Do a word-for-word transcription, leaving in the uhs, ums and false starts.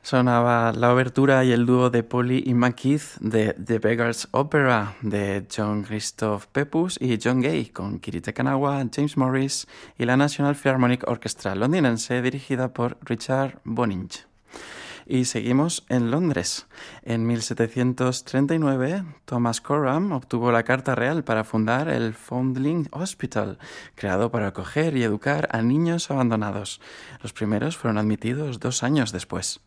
Sonaba la obertura y el dúo de Polly y McKeith de The Beggar's Opera de John Christoph Pepus y John Gay con Kirite Kanawa, James Morris y la National Philharmonic Orchestra londinense dirigida por Richard Boninch. Y seguimos en Londres. En mil setecientos treinta y nueve, Thomas Coram obtuvo la carta real para fundar el Foundling Hospital, creado para acoger y educar a niños abandonados. Los primeros fueron admitidos dos años después.